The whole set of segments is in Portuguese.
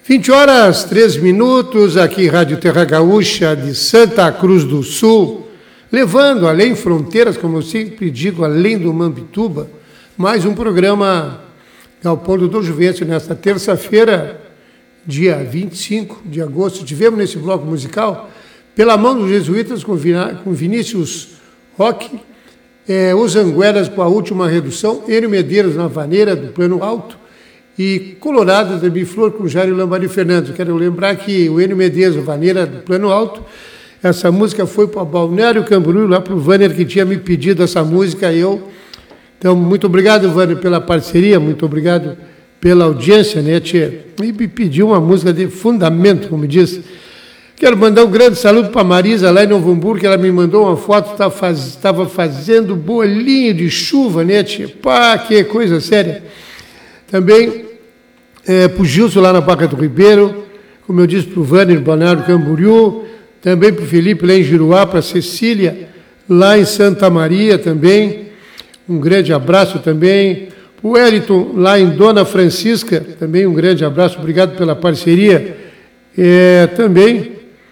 20 horas, 3 minutos, aqui Rádio Terra Gaúcha de Santa Cruz do Sul, levando além fronteiras, como eu sempre digo, além do Mampituba, mais um programa Galpão do Dom Juvencio, nesta terça-feira, dia 25 de agosto. Tivemos nesse bloco musical, pela mão dos jesuítas, com Vinícius Roque, Os Angueras com a Última Redução, Enio Medeiros na Vaneira do Plano Alto, e Colorado da Biflor com Jair Lambari Fernandes. Quero lembrar que o Enio Medeiros, Vaneira do Plano Alto, essa música foi para o Balneário Camboriú, lá para o Vaner, que tinha me pedido essa música. Então, muito obrigado, Vaner, pela parceria, muito obrigado pela audiência, né, tia? E me pediu uma música de fundamento, como diz. Quero mandar um grande saludo para a Marisa, lá em Novo Hamburgo, que ela me mandou uma foto, estava fazendo bolinho de chuva, né, tia? Pá, que coisa séria. Também para o Gilson lá na Barra do Ribeiro, como eu disse, para o Vaner, Balneário Camboriú, também para o Felipe lá em Giruá, para a Cecília lá em Santa Maria também, um grande abraço também, para o Wellington lá em Dona Francisca, também um grande abraço, obrigado pela parceria, também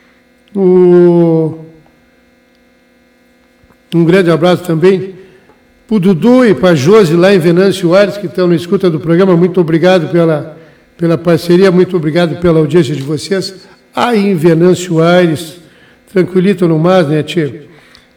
um grande abraço também para o Dudu e para a Josi lá em Venâncio Aires, que estão na escuta do programa. Muito obrigado pela parceria, muito obrigado pela audiência de vocês. Aí em Venâncio Aires, tranquilito no mar, né, tia?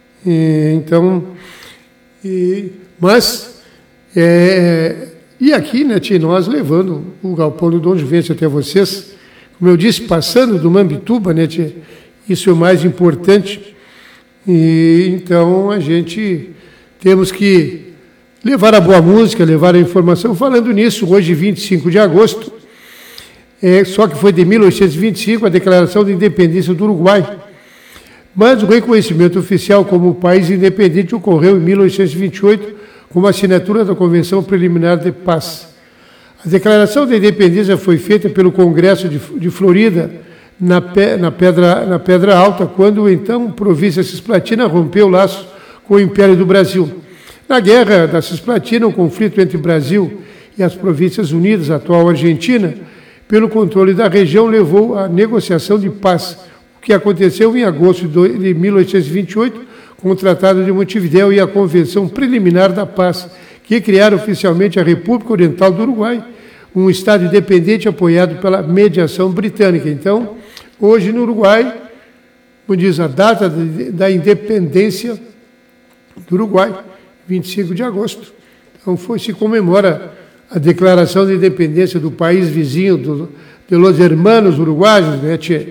E aqui, né, tia, nós levando o Galpão do Dom Juvencio até vocês, como eu disse, passando do Mampituba, né, tia? Isso é o mais importante. E então a gente temos que levar a boa música, levar a informação. Falando nisso, hoje, 25 de agosto, só que foi de 1825 a Declaração de Independência do Uruguai. Mas o reconhecimento oficial como país independente ocorreu em 1828, com a assinatura da Convenção Preliminar de Paz. A Declaração da Independência foi feita pelo Congresso de Florida, na Pedra Alta, quando então a província Cisplatina rompeu o laço com o Império do Brasil. Na Guerra da Cisplatina, o conflito entre o Brasil e as Províncias Unidas, atual Argentina, pelo controle da região, levou à negociação de paz, o que aconteceu em agosto de 1828, com o Tratado de Montevidéu e a Convenção Preliminar da Paz, que criaram oficialmente a República Oriental do Uruguai, um Estado independente apoiado pela mediação britânica. Então, hoje no Uruguai, como diz a data da independência do Uruguai, 25 de agosto. Então, se comemora a declaração de independência do país vizinho, de los hermanos uruguaios, né, tchê?